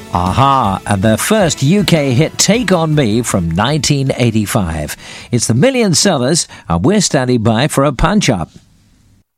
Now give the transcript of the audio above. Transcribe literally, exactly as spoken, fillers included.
Aha, and their first U K hit Take On Me from nineteen eighty-five. It's the Million Sellers, and we're standing by for a punch-up.